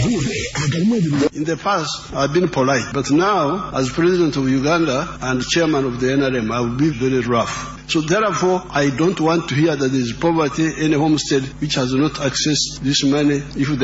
In the past, I've been polite, but now, as president of Uganda and chairman of the NRM, I will be very rough. So therefore, I don't want to hear that there is poverty in a homestead which has not accessed this money. If